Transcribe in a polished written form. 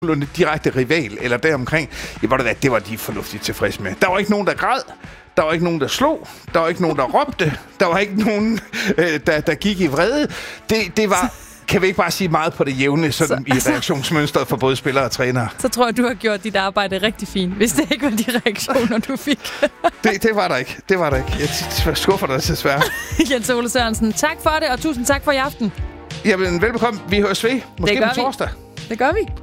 direkte rival, eller deromkring, det var de fornuftigt tilfredse med. Der var ikke nogen, der græd. Der var ikke nogen, der slog. Der var ikke nogen, der råbte. Der var ikke nogen, der gik i vrede. Det var... Kan vi ikke bare sige meget på det jævne, sådan i reaktionsmønstret for både spillere og trænere? Så tror jeg, du har gjort dit arbejde rigtig fint, hvis det ikke var de reaktioner, du fik. det var der ikke. Jeg skuffer dig desværre. Jens Ole Sørensen, tak for det, og tusind tak for i aften. Jamen, velbekomme. Vi høres ved. Måske på torsdag. Det gør vi.